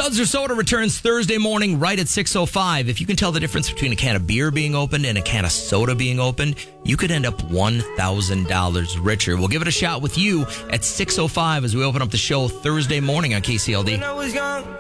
Suds or Soda returns Thursday morning right at 6:05. If you can tell the difference between a can of beer being opened and a can of soda being opened, you could end up $1,000 richer. We'll give it a shot with you at 6:05 as we open up the show Thursday morning on KCLD.